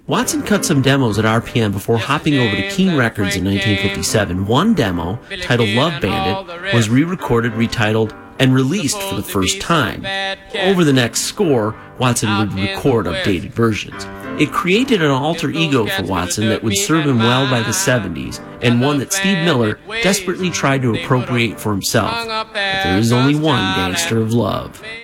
Watson cut some demos at RPM before hopping over to King Records in 1957. One demo, titled Love Bandit, was re-recorded, retitled, and released for the first time. Over the next score, Watson would record updated versions. It created an alter ego for Watson that would serve him well by the 70s, and one that Steve Miller desperately tried to appropriate for himself. But there is only one gangster of love.